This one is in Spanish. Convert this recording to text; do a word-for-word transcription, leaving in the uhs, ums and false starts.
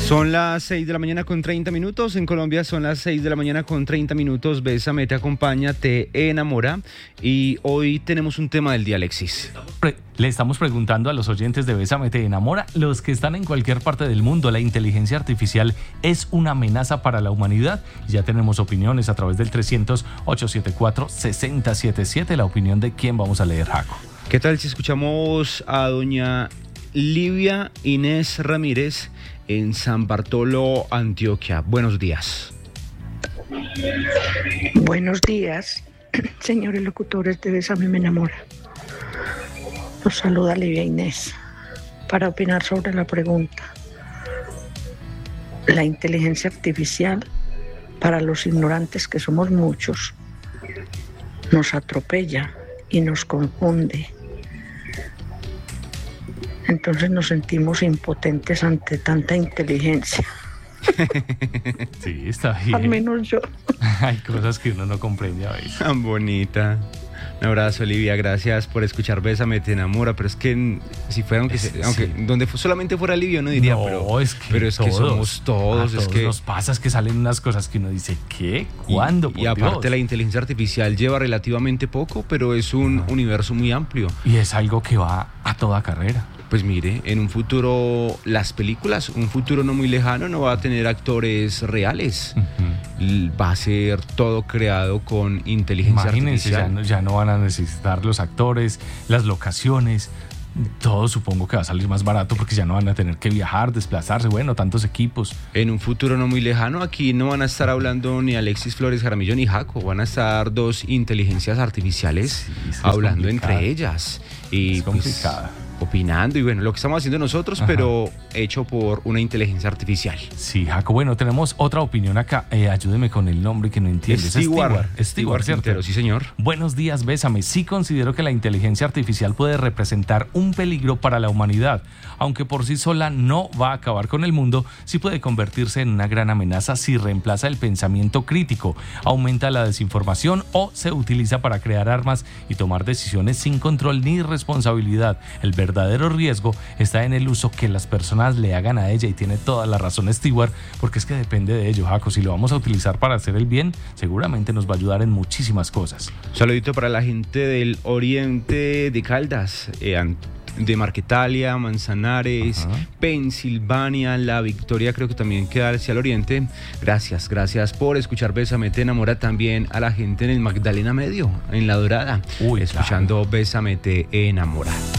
Son las seis de la mañana con treinta minutos, en Colombia son las seis de la mañana con treinta minutos, Bésame, te acompaña, te enamora, y hoy tenemos un tema del día, Alexis. Le estamos preguntando a los oyentes de Bésame, te enamora, los que están en cualquier parte del mundo, ¿la inteligencia artificial es una amenaza para la humanidad? Ya tenemos opiniones a través del trescientos, ochocientos setenta y cuatro, sesenta setenta y siete, la opinión de quién vamos a leer, Jaco. ¿Qué tal si escuchamos a doña Livia Inés Ramírez en San Bartolo, Antioquia? Buenos días. Buenos días, señores locutores de Bésame, me enamora. Los saluda Livia Inés para opinar sobre la pregunta. La inteligencia artificial, para los ignorantes que somos muchos, nos atropella y nos confunde. Entonces nos sentimos impotentes ante tanta inteligencia. Sí, está bien. Al menos yo. Hay cosas que uno no comprende a veces. Tan bonita. Un abrazo, Olivia, gracias por escuchar Bésame, te enamora, pero es que si fuera, aunque, es, aunque sí. donde solamente fuera Olivia uno diría, no, pero es que, pero es que todos, somos todos, a es todos que nos pasa, es que salen unas cosas que uno dice, ¿qué? ¿Cuándo? Y, por y aparte Dios. La inteligencia artificial lleva relativamente poco, pero es un uh-huh. universo muy amplio. Y es algo que va a toda carrera. Pues mire, en un futuro, las películas, un futuro no muy lejano, no va a tener actores reales. Uh-huh. Va a ser todo creado con inteligencia Imagínense, artificial. Ya no, ya no van a necesitar los actores, las locaciones, todo supongo que va a salir más barato porque ya no van a tener que viajar, desplazarse, bueno, tantos equipos. En un futuro no muy lejano, aquí no van a estar hablando ni Alexis Flores Jaramillo ni Jaco, van a estar dos inteligencias artificiales sí, hablando entre ellas. Y es complicada. Pues, opinando y bueno, lo que estamos haciendo nosotros, ajá, pero hecho por una inteligencia artificial. Sí, Jaco, bueno, tenemos otra opinión acá. Eh, ayúdeme con el nombre que no entiendes. Stewart. Stewart, Stewart, ¿cierto? Quintero, sí, señor. Buenos días, Bésame. Sí considero que la inteligencia artificial puede representar un peligro para la humanidad. Aunque por sí sola no va a acabar con el mundo, sí puede convertirse en una gran amenaza si reemplaza el pensamiento crítico, aumenta la desinformación o se utiliza para crear armas y tomar decisiones sin control ni responsabilidad. El verdadero riesgo está en el uso que las personas le hagan a ella, y tiene toda la razón Stewart, porque es que depende de ello, Jaco. Si lo vamos a utilizar para hacer el bien, seguramente nos va a ayudar en muchísimas cosas. Un saludito para la gente del oriente de Caldas, eh, de Marquetalia, Manzanares, ajá, Pensilvania, La Victoria, creo que también queda hacia el oriente. Gracias, gracias por escuchar Bésame, te enamora. También a la gente en el Magdalena Medio, en La Dorada, Uy, escuchando claro. Bésame, te enamora.